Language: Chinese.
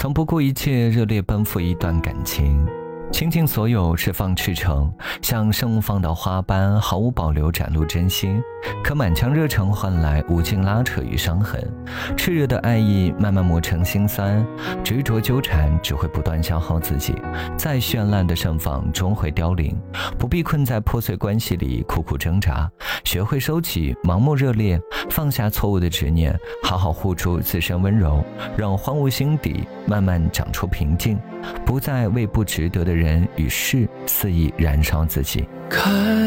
曾不顾一切热烈奔赴一段感情，倾尽所有释放赤诚，像盛放的花般毫无保留展露真心，可满腔热诚换来无尽拉扯与伤痕，炽热的爱意慢慢磨成心酸，执着纠缠只会不断消耗自己，再绚烂的盛放终会凋零，不必困在破碎关系里苦苦挣扎，学会收起盲目热烈，放下错误的执念，好好护住自身温柔，让荒芜心底慢慢长出平静，不再为不值得的人与事肆意燃烧自己。